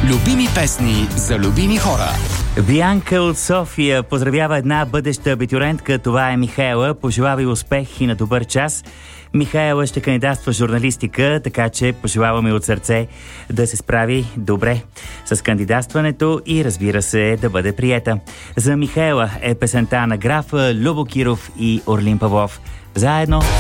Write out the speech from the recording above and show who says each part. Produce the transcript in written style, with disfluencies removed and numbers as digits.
Speaker 1: Любими песни за любими хора.
Speaker 2: Бианка от София поздравява една бъдеща абитурентка. Това е Михаела. Пожелава и успех и на добър час. Михаела ще кандидатства в журналистика, така че пожелаваме от сърце да се справи добре с кандидатстването и, разбира се, да бъде приета. За Михаела е песента на Графа, Любо Киров и Орлин Павлов. Заедно